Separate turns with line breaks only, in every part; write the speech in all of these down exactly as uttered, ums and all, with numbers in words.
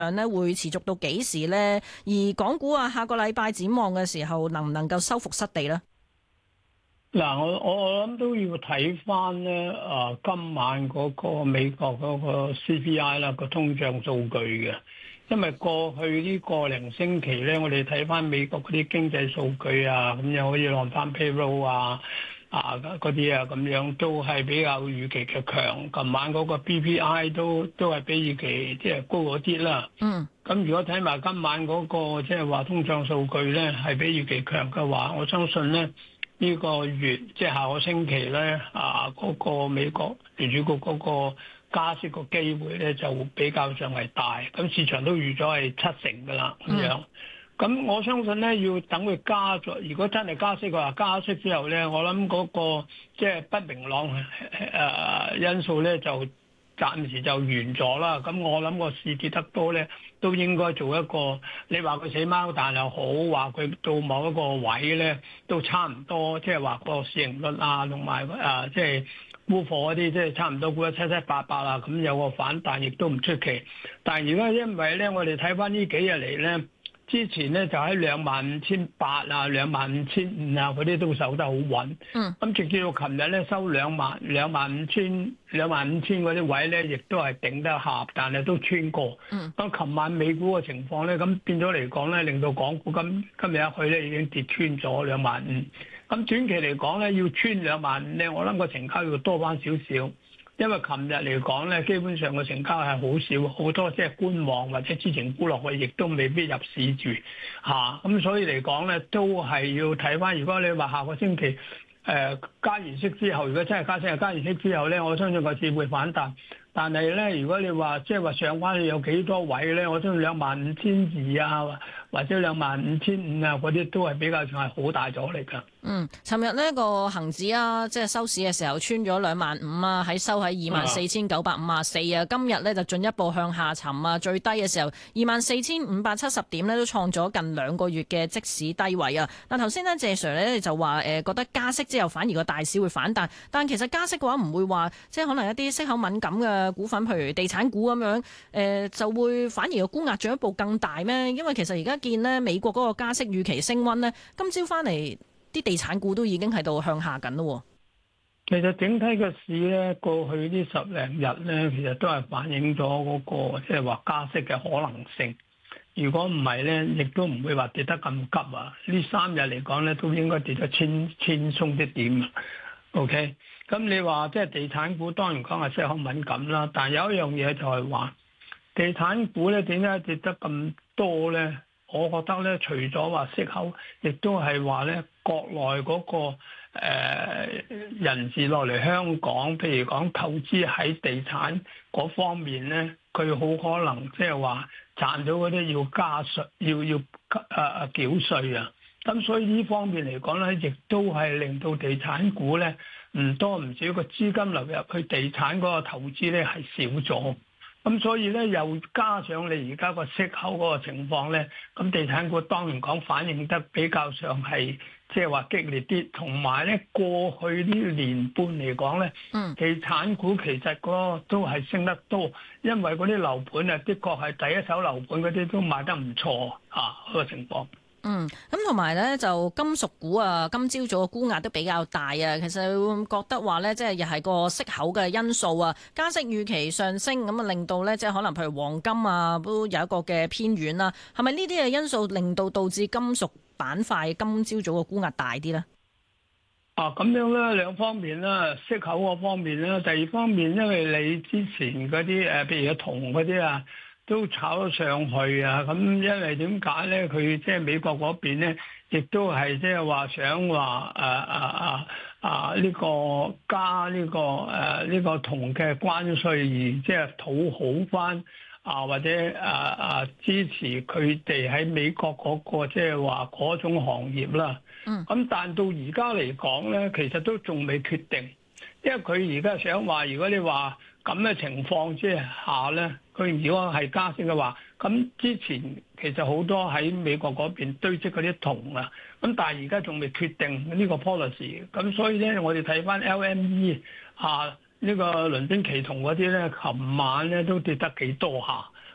咧會持續到幾時呢？而港股啊，下個禮拜展望嘅時候，能唔能夠收復失地呢？
嗱，我我我諗都要睇翻咧，啊，今晚嗰個美國嗰個 C P I 啦，個通脹數據嘅，因為過去呢個零星期咧，我哋睇翻美國嗰啲經濟數據啊，咁又可以按翻 payroll 啊，啊嗰啲啊，咁樣都係比較預期嘅強。琴晚嗰個 P P I 都都係比預期即係高咗啲啦。嗯。咁如果睇埋今晚嗰個即係話通脹數據咧，係比預期強嘅話，我相信咧。呢個月即係下個星期咧，啊嗰個美國聯儲局嗰個加息個機會咧就比較上係大，咁市場都預咗係七成㗎啦咁樣。咁我相信咧要等佢加咗，如果真係加息嘅話，加息之後咧，我諗嗰個即係不明朗誒因素咧就暫時就完咗啦。咁我諗個市跌得多咧，都應該做一個，你話佢死貓彈又好，話佢到某一個位咧都差唔多，即係話個市盈率啊，同埋啊即係沽貨嗰啲，即係差唔多沽得七七八八啊，咁有個反彈亦都唔出奇。但係而家因為咧，我哋睇翻呢幾日嚟咧。之前咧就喺兩萬五千八啊、兩萬五千五啊嗰啲都守得好穩。嗯。咁直至到琴日咧收兩萬兩萬五千兩萬五千嗰啲位咧，亦都係頂得下，但係都穿過。嗯。咁琴晚美股嘅情況咧，咁變咗嚟講咧，令到港股今今日一去咧已經跌穿咗兩萬五。咁短期嚟講咧，要穿兩萬五咧，我諗個成交要多翻少少。因為琴日嚟講咧，基本上個成交係好少，好多即係觀望或者之前沽落去，亦都未必入市住嚇。咁、啊、所以嚟講咧，都係要睇翻。如果你話下個星期誒、呃、加完息之後，如果真係加息係加完息之後咧，我相信個市會反彈。但係咧，如果你話即係話上翻去有幾多位咧，我相信兩萬五千二啊，或者兩萬五千五啊，嗰啲都係比較上係好大阻力㗎。
嗯，尋日呢個恒指啊，即係收市嘅時候穿咗兩萬五啊，喺收喺二萬四千九百五十四啊。今日呢就進一步向下沉啊，最低嘅時候二萬四千五百七十點呢都創咗近兩個月嘅即市低位啊。嗱，頭先呢謝 Sir 呢就話誒、呃、覺得加息之後反而個大市會反彈，但其實加息嘅話唔會話即係可能一啲息口敏感嘅股份，譬如地產股咁樣誒、呃、就會反而個沽壓進一步更大咩？因為其實而家見呢美國嗰個加息預期升溫呢，今朝翻嚟。啲地產股都已經喺度向下緊咯。
其實整體個市咧，過去呢十零日咧，其實都係反映咗嗰個即係話加息嘅可能性。如果唔係咧，亦都唔會話跌得咁急啊。呢三日嚟講咧，都應該跌得輕輕鬆啲點。OK，咁你話即係地產股當然講係息口敏感啦，但係有一樣嘢就係話地產股咧點解跌得咁多咧？我覺得咧，除咗話息口，亦都係話咧，國內嗰個誒人士落嚟香港，譬如講投資喺地產嗰方面咧，佢好可能即係話賺到嗰啲要加稅，要要誒誒繳稅啊。咁所以呢方面嚟講咧，亦都係令到地產股咧唔多唔少個資金流入去地產嗰個投資咧係少咗。咁所以咧，又加上你而家個息口嗰個情況咧，咁地產股當然講反應得比較上係即係話激烈啲，同埋咧過去呢年半嚟講咧，嗯，地產股其實嗰個都係升得多，因為嗰啲樓盤啊，的確係第一手樓盤嗰啲都賣得唔錯啊，嗰個情況。
嗯，咁同埋咧就金屬股啊，今朝早嘅沽壓都比較大啊。其實會覺得話咧，即係又係個息口嘅因素啊，加息預期上升，咁啊令到咧即係可能譬如黃金啊都有一個嘅偏軟啦。係咪呢啲嘅因素令到導致金屬板塊今朝早嘅沽壓大啲咧？
啊，咁樣咧兩方面啦，息口嗰方面啦，第二方面因為你之前嗰啲誒，譬如銅嗰啲啊。都炒咗上去啊！咁因為點解咧？佢即係美國嗰邊咧，亦都係即係話想話誒誒誒啊呢個加呢個誒呢個銅嘅關稅，而即係討好翻啊或者誒誒支持佢哋喺美國嗰個即係話嗰種行業啦。嗯。咁但到而家嚟講咧，其實都仲未決定，因為佢而家想話，如果你話咁嘅情況之下咧，佢如果係加息嘅話，咁之前其實好多喺美國嗰邊堆積嗰啲銅啊，咁但係而家仲未決定呢個 policy，咁所以咧我哋睇翻 L M E 啊呢個倫敦期銅嗰啲咧，琴晚咧都跌得幾多下，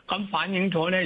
咁反映咗咧。